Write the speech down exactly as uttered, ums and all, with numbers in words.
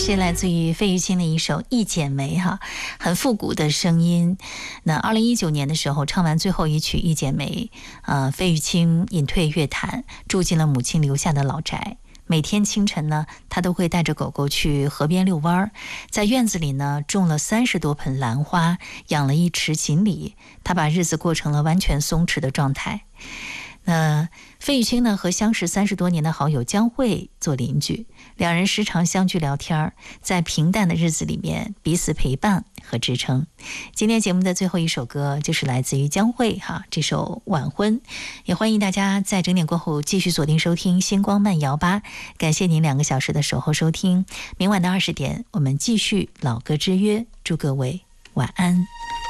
是来自于费玉清的一首《一剪梅》哈，很复古的声音。那二零一九年的时候唱完最后一曲《一剪梅》，呃，费玉清隐退乐坛，住进了母亲留下的老宅。每天清晨呢，他都会带着狗狗去河边遛弯儿，在院子里呢种了三十多盆兰花，养了一池锦鲤，他把日子过成了完全松弛的状态。那费玉清呢和相识三十多年的好友江蕙做邻居，两人时常相聚聊天，在平淡的日子里面彼此陪伴和支撑。今天节目的最后一首歌就是来自于江蕙哈，这首《晚婚》，也欢迎大家在整点过后继续锁定收听星光慢摇吧。感谢您两个小时的守候收听，明晚的二十点我们继续老歌之约，祝各位晚安。